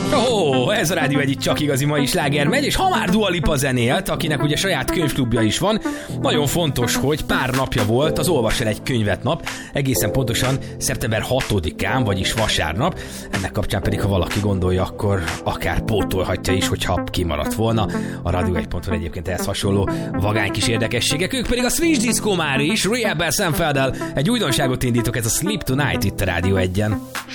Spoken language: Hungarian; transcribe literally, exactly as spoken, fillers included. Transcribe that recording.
Ó, ez a Rádió egy csak igazi mai sláger megy, és ha már Dua Lipa zenélt, akinek ugye saját könyvklubja is van, nagyon fontos, hogy pár napja volt az Olvas el egy könyvet nap, egészen pontosan szeptember hatodikán, vagyis vasárnap. Ennek kapcsán pedig, ha valaki gondolja, akkor akár pótolhatja is, hogyha kimaradt volna. A rádió egy pont hu egyébként ehhez hasonló vagány kis érdekességek. Ők pedig a Switch Disco már is, Rehab Senfelddel egy újdonságot indítok, ez a Sleep Tonight itt a Rádió egyen.